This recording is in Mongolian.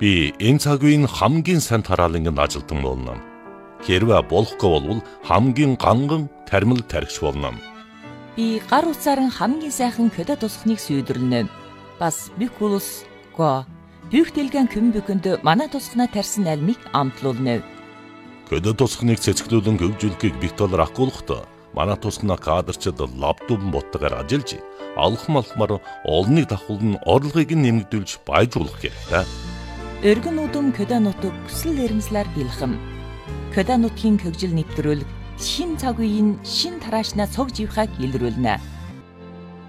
Би энэ цаг үеийн хамгийн сайн тараалангийн ажилтан болно. Хэрвээ болохгүй бол хамгийн ганган тармил тархич болно. Би гар утсаар хамгийн сайхан көдө тусахныг сүйдрлэнэ. Бас бикулус го бүхтэлгэн көмбөкөнд манай тусахна тарьсан альмыг амтлуулна. Көдө тусахныг цэцгэлүүлэн хөгжүүлэхийг битолор ахгуулахдаа манай тусахна кадрчид лаптоп боттойгоор ажиллаж алхмалхмаар олныг давхулн орлогыг нэмэгдүүлж баяжуулах хэрэгтэй. Өргөн удам көдө нутаг хүсэл эрмслэр бэлхэм. Көдө нутгийн хөгжил нэвтрүүлэг шин цаг үеийн шин тараашнаа цог живхаг илрүүлнэ.